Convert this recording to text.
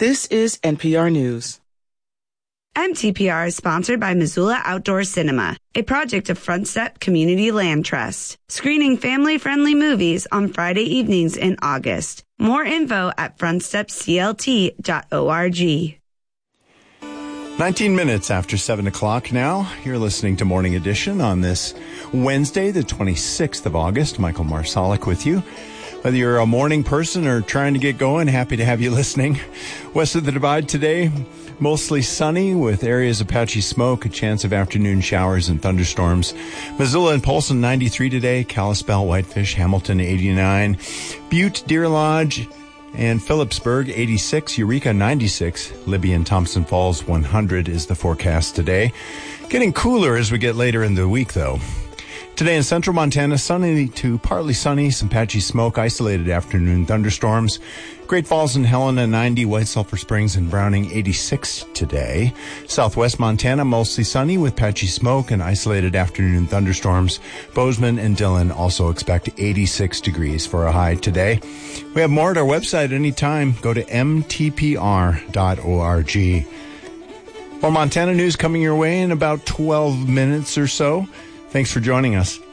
This is NPR News. MTPR is sponsored by Missoula Outdoor Cinema, a project of Front Step Community Land Trust, screening family-friendly movies on Friday evenings in August. More info at frontstepclt.org. 19 minutes after 7 o'clock now. You're listening to Morning Edition on this Wednesday, the 26th of August. Michael Marsalic with you. Whether you're a morning person or trying to get going, happy to have you listening. West of the Divide today, mostly sunny with areas of patchy smoke, a chance of afternoon showers and thunderstorms. Missoula and Polson 93 today, Kalispell, Whitefish, Hamilton 89, Butte, Deer Lodge, and Phillipsburg 86, Eureka 96, Libby and Thompson Falls 100 is the forecast today. Getting cooler as we get later in the week though. Today in central Montana, sunny to partly sunny, some patchy smoke, isolated afternoon thunderstorms. Great Falls and Helena 90, White Sulphur Springs and Browning 86 today. Southwest Montana, mostly sunny with patchy smoke and isolated afternoon thunderstorms. Bozeman and Dillon also expect 86 degrees for a high today. We have more at our website anytime. Go to mtpr.org. More Montana news coming your way in about 12 minutes or so. Thanks for joining us.